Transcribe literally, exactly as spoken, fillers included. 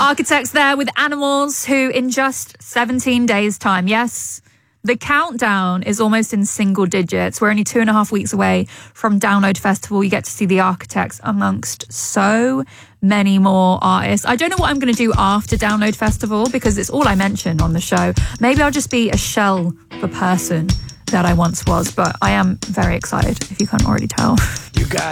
Architects there with Animals, who in just seventeen days' time, yes, the countdown is almost in single digits. We're only two and a half weeks away from Download Festival. You get to see the Architects amongst so many more artists. I don't know what I'm going to do after Download Festival because it's all I mention on the show. Maybe I'll just be a shell of a person that I once was, but I am very excited, if you can't already tell. You got